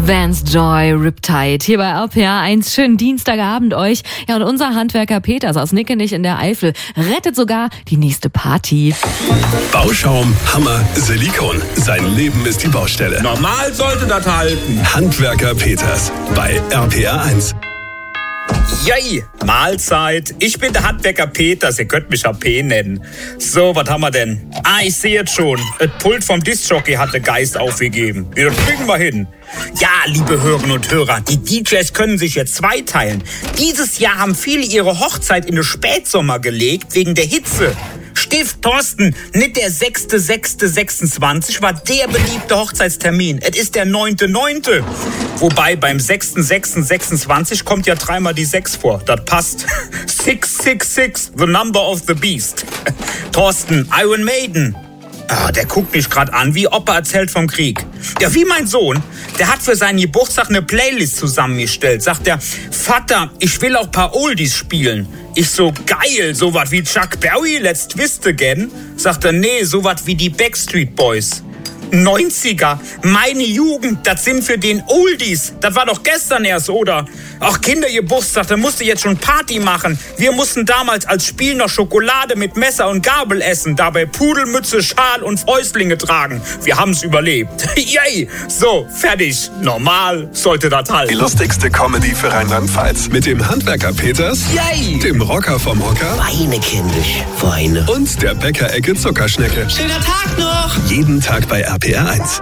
Vance Joy, Riptide, hier bei RPA 1. Schönen Dienstagabend euch. Ja, und unser Handwerker Peters aus Nickenich in der Eifel rettet sogar die nächste Party. Bauschaum, Hammer, Silikon. Sein Leben ist die Baustelle. Normal sollte das halten. Handwerker Peters bei RPA 1. Jei, Mahlzeit. Ich bin der Handwerker Peters, ihr könnt mich HP nennen. So, was haben wir denn? Ich sehe jetzt schon. Das Pult vom Diskjockey hat der Geist aufgegeben. Ja, das kriegen wir hin. Ja, liebe Hörerinnen und Hörer, die DJs können sich jetzt zweiteilen. Dieses Jahr haben viele ihre Hochzeit in den Spätsommer gelegt, wegen der Hitze. Stift Thorsten, nicht der 6.6.26 war der beliebte Hochzeitstermin. Es ist der 9.9. Wobei beim 6.6.26 kommt ja dreimal die 6 vor. Das passt. 666, the number of the beast. Thorsten, Iron Maiden. Der guckt mich gerade an, wie Opa erzählt vom Krieg. Ja, wie mein Sohn. Der hat für seinen Geburtstag eine Playlist zusammengestellt. Sagt er, Vater, ich will auch ein paar Oldies spielen. Ich so, geil, sowas wie Chuck Berry, Let's Twist Again. Sagt er, nee, sowas wie die Backstreet Boys. 90er, meine Jugend, das sind für den Oldies. Das war doch gestern erst, oder? Ach, Kindergeburtstag, da musste jetzt schon Party machen. Wir mussten damals als Spiel noch Schokolade mit Messer und Gabel essen, dabei Pudelmütze, Schal und Fäustlinge tragen. Wir haben's überlebt. Yay! So, fertig. Normal sollte das halten. Die lustigste Comedy für Rheinland-Pfalz. Mit dem Handwerker Peters, Yay! dem Rocker vom Hocker Weine, kindisch, Weine. und der Bäckerecke Zuckerschnecke. Schöner Tag noch! Jeden Tag bei RPA 1.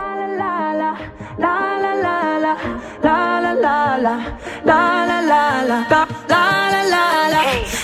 La la la la la la la la la la la la la.